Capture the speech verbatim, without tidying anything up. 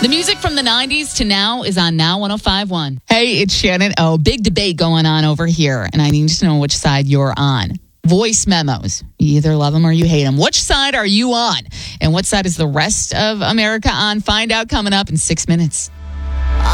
The music from the nineties to now is on Now one oh five point one. Hey, it's Shannon. Oh, big debate going on over here, and I need to know which side you're on. Voice memos. You either love them or you hate them. Which side are you on? And what side is the rest of America on? Find out coming up in six minutes.